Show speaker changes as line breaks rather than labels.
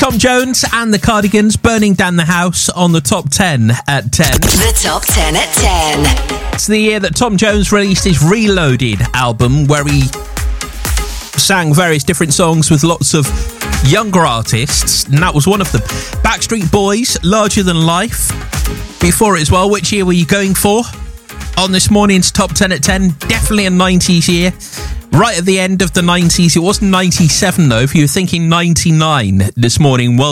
Tom Jones and the Cardigans, Burning Down the House on the Top 10 at 10.
The Top 10 at 10.
It's the year that Tom Jones released his Reloaded album, where he sang various different songs with lots of younger artists, and that was one of them. Backstreet Boys, Larger Than Life. Before it as well, which year were you going for? On this morning's Top 10 at 10, definitely a 90s year. Right at the end of the 90s. It wasn't 97 though. If you were thinking 99 this morning, well